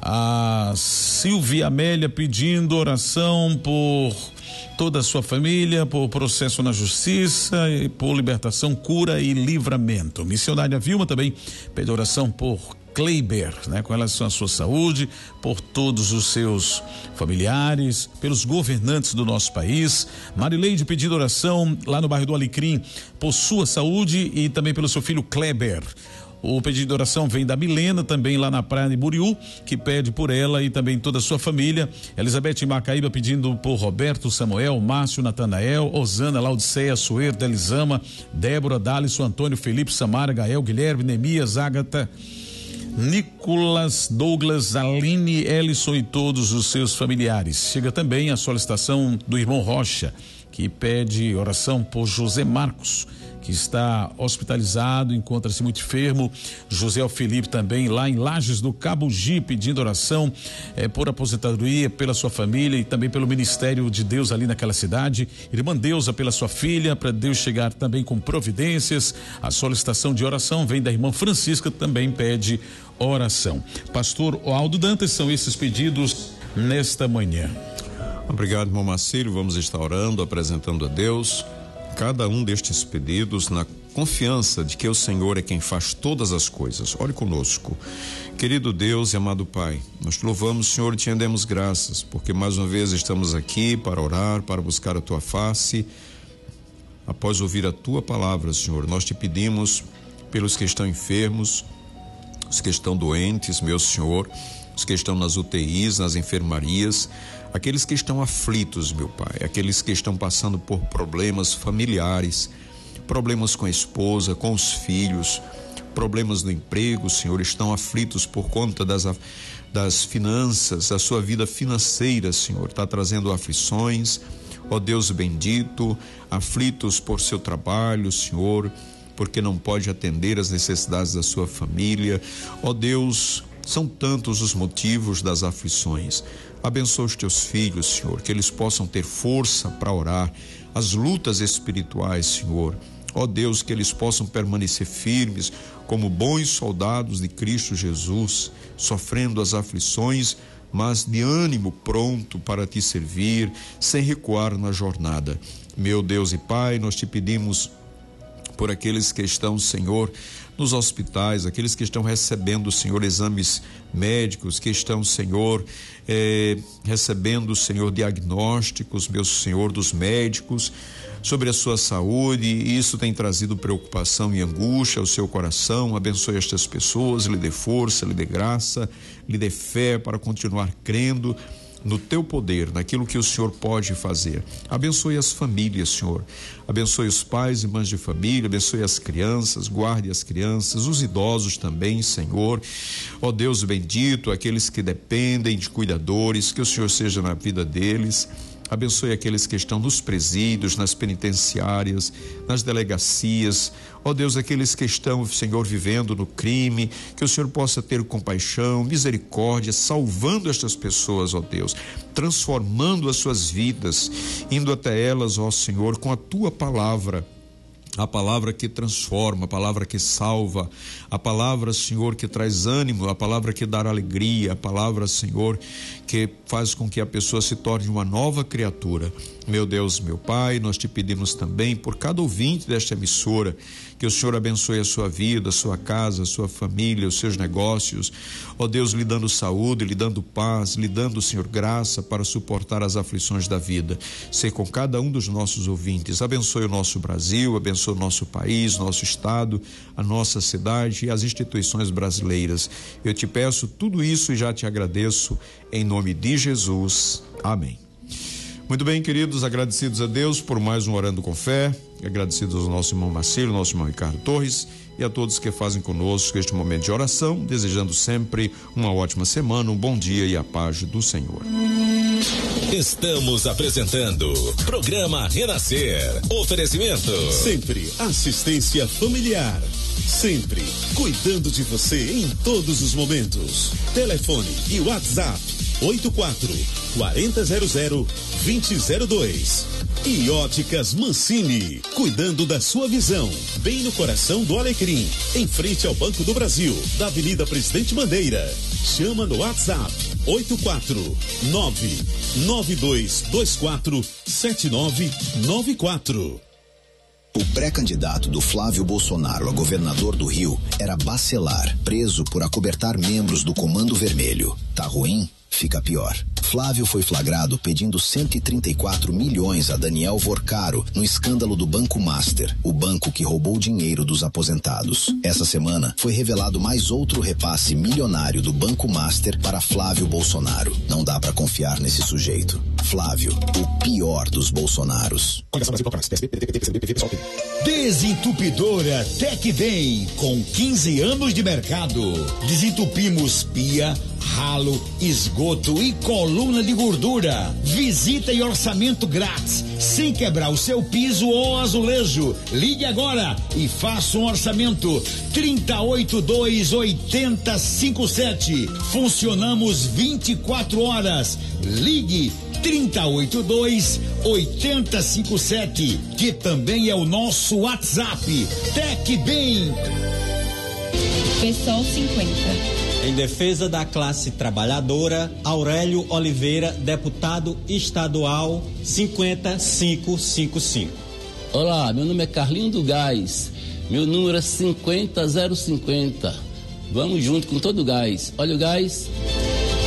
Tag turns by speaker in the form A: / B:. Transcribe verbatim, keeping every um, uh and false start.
A: A Silvia Amélia pedindo oração por toda a sua família, por processo na justiça e por libertação, cura e livramento. Missionária Vilma também pede oração por Kleiber, né, com relação à sua saúde, por todos os seus familiares, pelos governantes do nosso país. Marileide pedindo oração lá no bairro do Alecrim por sua saúde e também pelo seu filho Kleber. O pedido de oração vem da Milena, também lá na praia de Buriú, que pede por ela e também toda a sua família. Elizabeth Macaíba pedindo por Roberto, Samuel, Márcio, Natanael, Osana, Laudiceia, Suerda, Elisama, Débora, Dalisson, Antônio, Felipe, Samara, Gael, Guilherme, Neemias, Ágata, Nicolas, Douglas, Aline, Ellison e todos os seus familiares. Chega também a solicitação do irmão Rocha, que pede oração por José Marcos, que está hospitalizado, encontra-se muito enfermo. José Felipe também lá em Lages do Cabugi pedindo oração eh, por aposentadoria, pela sua família e também pelo ministério de Deus ali naquela cidade. Irmã Deusa pela sua filha, para Deus chegar também com providências. A solicitação de oração vem da irmã Francisca, também pede oração. Pastor Aldo Dantas, são esses pedidos nesta manhã.
B: Obrigado, irmão Marcílio. Vamos estar orando, apresentando a Deus cada um destes pedidos na confiança de que o Senhor é quem faz todas as coisas. Ore conosco. Querido Deus e amado Pai, nós te louvamos, Senhor, e te rendemos graças, porque mais uma vez estamos aqui para orar, para buscar a tua face. Após ouvir a tua palavra, Senhor, nós te pedimos pelos que estão enfermos, os que estão doentes, meu Senhor, os que estão nas U T Is, nas enfermarias, aqueles que estão aflitos, meu Pai, aqueles que estão passando por problemas familiares, problemas com a esposa, com os filhos, problemas no emprego, Senhor, estão aflitos por conta das, das finanças, a sua vida financeira, Senhor, está trazendo aflições, ó Deus bendito, aflitos por seu trabalho, Senhor, porque não pode atender as necessidades da sua família, ó Deus, são tantos os motivos das aflições. Abençoa os teus filhos, Senhor, que eles possam ter força para orar, as lutas espirituais, Senhor. Ó Deus, que eles possam permanecer firmes como bons soldados de Cristo Jesus, sofrendo as aflições, mas de ânimo pronto para te servir, sem recuar na jornada. Meu Deus e Pai, nós te pedimos por aqueles que estão, Senhor, nos hospitais, aqueles que estão recebendo, Senhor, exames médicos, que estão, Senhor, eh, recebendo, Senhor, diagnósticos, meu Senhor, dos médicos sobre a sua saúde, e isso tem trazido preocupação e angústia ao seu coração. Abençoe estas pessoas, lhe dê força, lhe dê graça, lhe dê fé para continuar crendo no teu poder, naquilo que o Senhor pode fazer. Abençoe as famílias, Senhor. Abençoe os pais e mães de família, abençoe as crianças, guarde as crianças, os idosos também, Senhor. Ó Deus bendito, aqueles que dependem de cuidadores, que o Senhor seja na vida deles. Abençoe aqueles que estão nos presídios, nas penitenciárias, nas delegacias. Ó Deus, aqueles que estão, Senhor, vivendo no crime, que o Senhor possa ter compaixão, misericórdia, salvando estas pessoas, ó Deus, transformando as suas vidas, indo até elas, ó Senhor, com a tua palavra. A palavra que transforma, a palavra que salva, a palavra, Senhor, que traz ânimo, a palavra que dá alegria, a palavra, Senhor, que faz com que a pessoa se torne uma nova criatura. Meu Deus, meu Pai, nós te pedimos também por cada ouvinte desta emissora, que o Senhor abençoe a sua vida, a sua casa, a sua família, os seus negócios. Ó Deus, lhe dando saúde, lhe dando paz, lhe dando, Senhor, graça para suportar as aflições da vida. Ser com cada um dos nossos ouvintes. Abençoe o nosso Brasil, abençoe o nosso país, nosso estado, a nossa cidade e as instituições brasileiras. Eu te peço tudo isso e já te agradeço em nome de Jesus. Amém. Muito bem, queridos, agradecidos a Deus por mais um Orando com Fé, agradecidos ao nosso irmão Marcelo, nosso irmão Ricardo Torres e a todos que fazem conosco este momento de oração, desejando sempre uma ótima semana, um bom dia e a paz do Senhor.
C: Estamos apresentando Programa Renascer. Oferecimento.
D: Sempre assistência familiar. Sempre cuidando de você em todos os momentos. Telefone e WhatsApp oito quatro, quarenta zero zero, vinte zero dois. E Óticas Mancini, cuidando da sua visão, bem no coração do Alecrim, em frente ao Banco do Brasil, da Avenida Presidente Bandeira. Chama no WhatsApp oito quatro nove nove dois dois quatro sete nove nove quatro.
E: O pré-candidato do Flávio Bolsonaro a governador do Rio era Bacelar, preso por acobertar membros do Comando Vermelho. Tá ruim? Fica pior. Flávio foi flagrado pedindo cento e trinta e quatro milhões a Daniel Vorcaro no escândalo do Banco Master, o banco que roubou dinheiro dos aposentados. Essa semana foi revelado mais outro repasse milionário do Banco Master para Flávio Bolsonaro. Não dá pra confiar nesse sujeito. Flávio, o pior dos Bolsonaros.
F: Desentupidora Tecvem, com quinze anos de mercado. Desentupimos pia, ralo, esgoto e coluna de gordura. Visita e orçamento grátis, sem quebrar o seu piso ou azulejo. Ligue agora e faça um orçamento. trinta e oito, dois, oitenta, cinquenta e sete. Funcionamos vinte e quatro horas. Ligue trinta e oito, dois, oitenta, cinquenta e sete, que também é o nosso WhatsApp. Tecbem.
G: Pessoal cinquenta.
H: Em defesa da classe trabalhadora, Aurélio Oliveira, deputado estadual cinquenta mil quinhentos e cinquenta e cinco.
I: Olá, meu nome é Carlinho do Gás, meu número é cinquenta mil cinquenta. Vamos junto com todo o gás. Olha o gás.